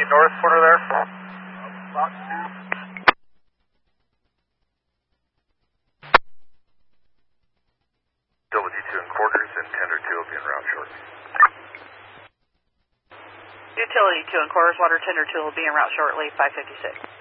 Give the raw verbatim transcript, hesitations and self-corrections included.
north quarter there. Box two. W two and quarters and tender two will be en route shortly. Utility two and quarters, water tender two will be en route shortly, five fifty-six.